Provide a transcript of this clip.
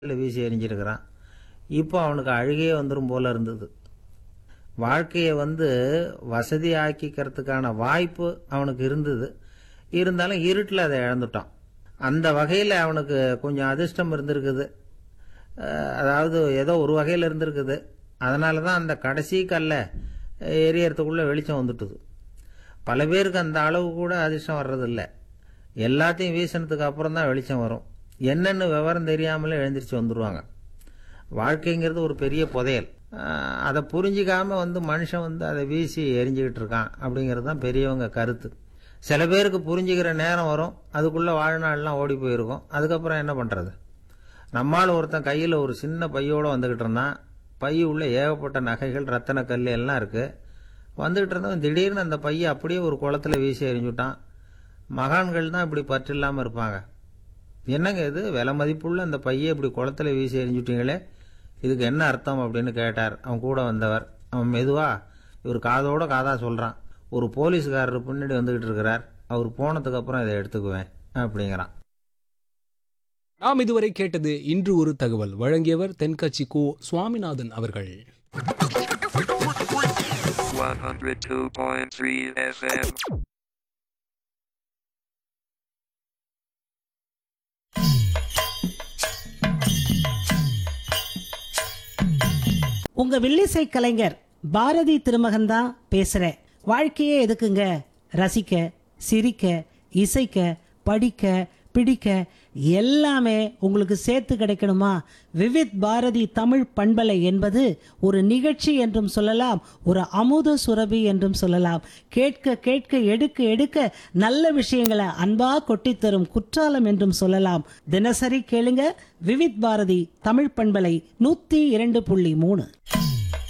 வீசி எறிஞ்சிருக்கிறான். இப்போ அவனுக்கு அழுகையே வந்துடும் போல இருந்தது. வாழ்க்கையை வசதி ஆக்கிக்கிறதுக்கான வாய்ப்பு அவனுக்கு இருந்தது. இருந்தாலும் இருட்டில் அதை இழந்துட்டான். அந்த வகையில் அவனுக்கு கொஞ்சம் அதிர்ஷ்டம் இருந்திருக்குது. அதாவது ஏதோ ஒரு வகையில் இருந்திருக்குது. அதனால தான் அந்த கடைசி கல்லை எரியறதுக்குள்ளே வெளிச்சம் வந்துட்டுது. பல பேருக்கு அந்த அளவு கூட அதிர்ஷ்டம் வர்றதில்லை. எல்லாத்தையும் வீசினதுக்கு அப்புறம் தான் வெளிச்சம் வரும். என்னென்னு விவரம் தெரியாமலே எழுந்திரிச்சு வந்துடுவாங்க. வாழ்க்கைங்கிறது ஒரு பெரிய புதையல். அதை புரிஞ்சிக்காம மனுஷன் அதை வீசி எரிஞ்சுக்கிட்டு இருக்கான் அப்படிங்கிறது தான் பெரியவங்க கருத்து. சில பேருக்கு புரிஞ்சுக்கிற நேரம் வரும், அதுக்குள்ளே வாழ்நாள்லாம் ஓடி போயிருக்கும். அதுக்கப்புறம் என்ன பண்ணுறது? நம்மால் ஒருத்தன் கையில் ஒரு சின்ன பையோடு வந்துக்கிட்டு இருந்தான். பை உள்ள ஏகப்பட்ட நகைகள், ரத்தன கல் எல்லாம் இருக்குது. வந்துக்கிட்டு இருந்தவன் திடீர்னு அந்த பையை அப்படியே ஒரு குளத்தில் வீசி எறிஞ்சுட்டான். மகான்கள் தான் இப்படி பற்று இல்லாமல் இருப்பாங்க. என்னங்க இது, விலை மதிப்புள்ள அந்த பையை இப்படி குளத்தில் வீசி எறிஞ்சுட்டீங்களே, இதுக்கு என்ன அர்த்தம் அப்படின்னு கேட்டார் அவன் கூட வந்தவர். அவன் மெதுவா இவர் காதோட காதா சொல்கிறான், ஒரு போலீஸ்காரர் பின்னாடி வந்துக்கிட்டு இருக்கிறார், அவர் போனதுக்கு அப்புறம் இதை எடுத்துக்குவேன் அப்படிங்கிறான். நாம் இதுவரை கேட்டது இன்று ஒரு தகவல். வழங்கியவர் தென்கட்சி கோ சுவாமிநாதன் அவர்கள். 102.3 FM. உங்க வில்லிசை கலைஞர் பாரதி திருமகன் தான் பேசுறேன். வாழ்க்கையே எதுக்குங்க? ரசிக்க, சிரிக்க, இசைக்க, படிக்க, பிடிக்க, எல்லாமே உங்களுக்கு சேர்த்து கிடைக்கணுமா? விவித் பாரதி தமிழ் பண்பலை என்பது ஒரு நிகழ்ச்சி என்றும் சொல்லலாம், ஒரு அமுத சுரபி என்றும் சொல்லலாம். கேட்க கேட்க, எடுக்க எடுக்க நல்ல விஷயங்களை அன்பா கொட்டித்தரும் குற்றாலம் என்றும் சொல்லலாம். தினசரி கேளுங்க விவித் பாரதி தமிழ் பண்பலை 102.3.